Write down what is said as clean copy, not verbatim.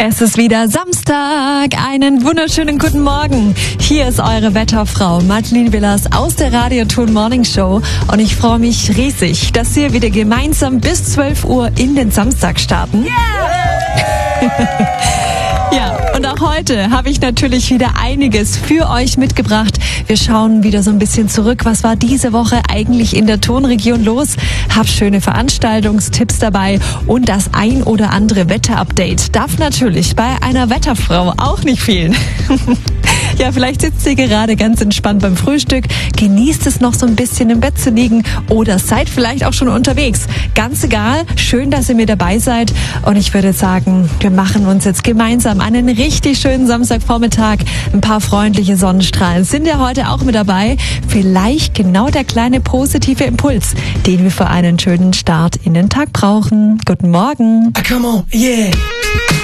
Es ist wieder Samstag. Einen wunderschönen guten Morgen. Hier ist eure Wetterfrau Madeline Villas aus der Radioton Morning Show. Und ich freue mich riesig, dass wir wieder gemeinsam bis 12 Uhr in den Samstag starten. Yeah! Ja, und auch heute habe ich natürlich wieder einiges für euch mitgebracht. Wir schauen wieder so ein bisschen zurück. Was war diese Woche eigentlich in der Tonregion los? Hab schöne Veranstaltungstipps dabei und das ein oder andere Wetterupdate darf natürlich bei einer Wetterfrau auch nicht fehlen. Ja, vielleicht sitzt ihr gerade ganz entspannt beim Frühstück, genießt es noch so ein bisschen im Bett zu liegen oder seid vielleicht auch schon unterwegs. Ganz egal, schön, dass ihr mit dabei seid und ich würde sagen, wir machen uns jetzt gemeinsam einen richtig schönen Samstagvormittag. Ein paar freundliche Sonnenstrahlen sind ja heute auch mit dabei. Vielleicht genau der kleine positive Impuls, den wir für einen schönen Start in den Tag brauchen. Guten Morgen. Come on, yeah.